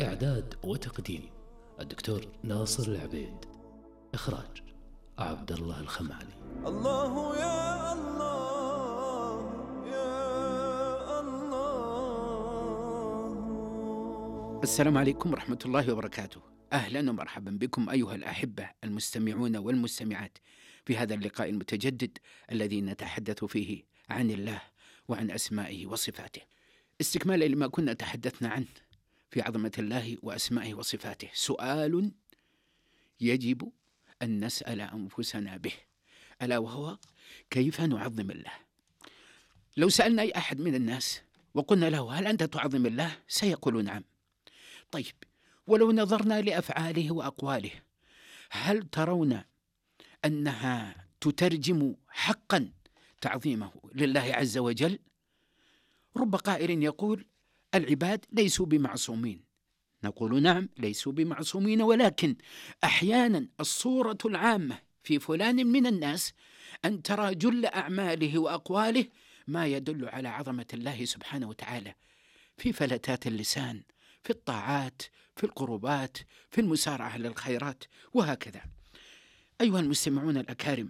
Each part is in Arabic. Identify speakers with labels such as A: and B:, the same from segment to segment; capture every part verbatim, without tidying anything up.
A: إعداد وتقديم الدكتور ناصر العبيد. إخراج عبد الله الخمالي.
B: الله يا الله يا الله.
C: السلام عليكم ورحمة الله وبركاته. أهلا ومرحبا بكم أيها الأحبة المستمعون والمستمعات في هذا اللقاء المتجدد الذي نتحدث فيه عن الله وعن أسمائه وصفاته، استكمالا لما كنا تحدثنا عنه في عظمة الله وأسمائه وصفاته. سؤال يجب أن نسأل أنفسنا به، ألا وهو كيف نعظم الله. لو سألنا أي أحد من الناس وقلنا له هل أنت تعظم الله؟ سيقول نعم. طيب، ولو نظرنا لأفعاله وأقواله، هل ترون أنها تترجم حقا تعظيمه لله عز وجل؟ رب قائل يقول العباد ليسوا بمعصومين، نقول نعم ليسوا بمعصومين، ولكن أحيانا الصورة العامة في فلان من الناس أن ترى جل أعماله وأقواله ما يدل على عظمة الله سبحانه وتعالى في فلتات اللسان، في الطاعات، في القربات، في المسارعة للخيرات، وهكذا. أيها المستمعون الأكارم،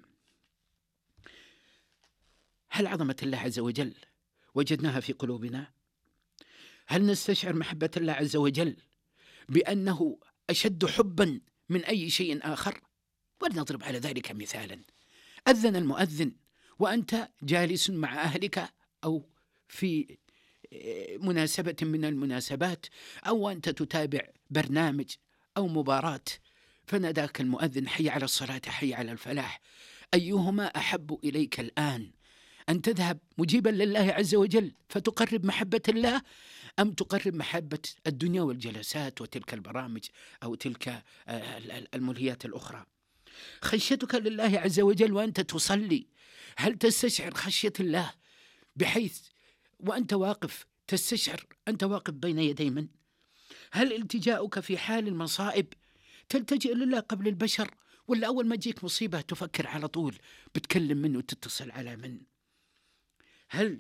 C: هل عظمة الله عز وجل وجدناها في قلوبنا؟ هل نستشعر محبة الله عز وجل بأنه أشد حبا من أي شيء آخر؟ ولنضرب على ذلك مثالا. أذن المؤذن وأنت جالس مع أهلك أو في مناسبة من المناسبات، أو أنت تتابع برنامج أو مباراة، فناداك المؤذن حي على الصلاة حي على الفلاح. أيهما أحب إليك الآن، أن تذهب مجيبا لله عز وجل فتقرب محبة الله، أم تقرب محبة الدنيا والجلسات وتلك البرامج أو تلك الملهيات الأخرى؟ خشيتك لله عز وجل وأنت تصلي، هل تستشعر خشية الله بحيث وأنت واقف تستشعر أنت واقف بين يدي من؟ هل التجاؤك في حال المصائب تلتجئ لله قبل البشر، ولا أول ما تجيك مصيبة تفكر على طول بتكلم منه وتتصل على من؟ هل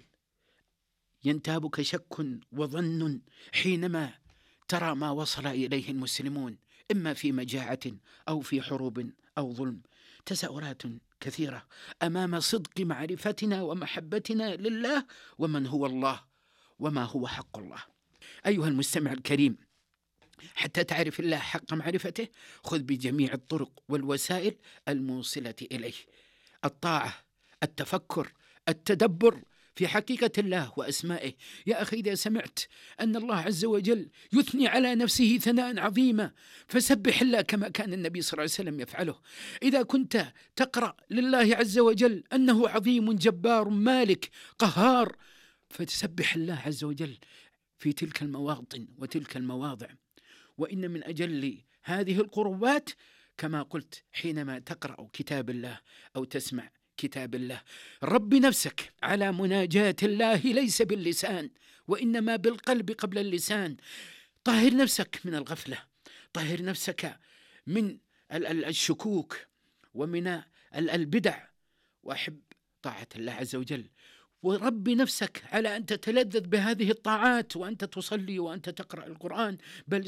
C: ينتابك شك وظن حينما ترى ما وصل إليه المسلمون إما في مجاعة أو في حروب أو ظلم؟ تساؤلات كثيرة أمام صدق معرفتنا ومحبتنا لله ومن هو الله وما هو حق الله. أيها المستمع الكريم، حتى تعرف الله حق معرفته خذ بجميع الطرق والوسائل الموصلة إليه: الطاعة، التفكر، التدبر في حقيقة الله وأسمائه. يا أخي، إذا سمعت أن الله عز وجل يثني على نفسه ثناء عظيما فسبح الله كما كان النبي صلى الله عليه وسلم يفعله. إذا كنت تقرأ لله عز وجل أنه عظيم جبار مالك قهار، فتسبح الله عز وجل في تلك المواطن وتلك المواضع. وإن من أجل هذه القربات كما قلت حينما تقرأ كتاب الله أو تسمع كتاب الله، رب نفسك على مناجاة الله ليس باللسان وإنما بالقلب قبل اللسان. طهر نفسك من الغفلة، طهر نفسك من الشكوك ومن البدع، وأحب طاعة الله عز وجل، ورب نفسك على أن تتلذذ بهذه الطاعات وأنت تصلي وأنت تقرأ القرآن، بل